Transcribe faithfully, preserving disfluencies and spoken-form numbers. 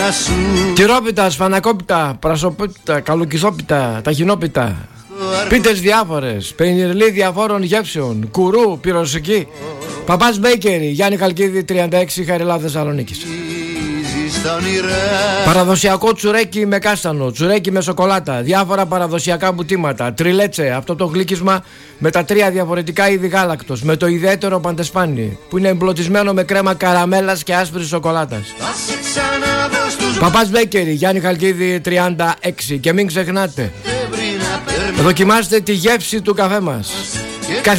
Τυρόπιτα, σφανακόπιτα, πρασοπίτα, καλοκυθόπιτα, ταχινόπιτα, πίτες διάφορες, πενιρλί διαφόρων γεύσεων, κουρού, πυροσική. Παπάς Μπέικερι, Γιάννη Χαλκίδη τριάντα έξι, Χαριλάου Θεσσαλονίκης. Παραδοσιακό τσουρέκι με κάστανο, τσουρέκι με σοκολάτα, διάφορα παραδοσιακά μπουτήματα, τριλέτσε, αυτό το γλύκισμα με τα τρία διαφορετικά είδη γάλακτος, με το ιδιαίτερο παντεσπάνι που είναι εμπλωτισμένο με κρέμα καραμέλας και άσπρης σοκολάτας. Παπάς Μπέικερι, Γιάννη Χαλκίδη τριάντα έξι. Και μην ξεχνάτε, δοκιμάστε τη γεύση του καφέ μας.